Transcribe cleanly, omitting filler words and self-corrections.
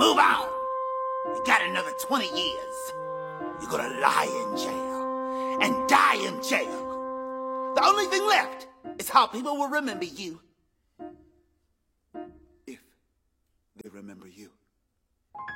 Move on. You got another 20 years. You're gonna lie in jail and die in jail. The only thing left is how people will remember you. If they remember you.